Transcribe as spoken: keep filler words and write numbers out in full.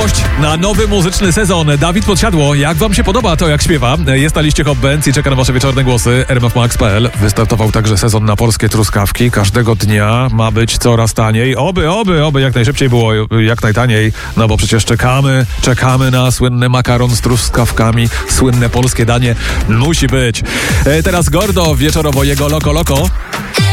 gość na nowy muzyczny sezon. Dawid Podsiadło, jak wam się podoba to, jak śpiewa? Jest na liście Hot Bands i czeka na wasze wieczorne głosy. r m f max kropka p l. Wystartował także sezon na polskie truskawki. Każdego dnia ma być coraz taniej. Oby, oby, oby jak najszybciej było, jak najtaniej. No bo przecież czekamy, czekamy na słynny makaron z truskawkami. Słynne polskie danie musi być. E, teraz Gordo, wieczorowo jego Loko Loko.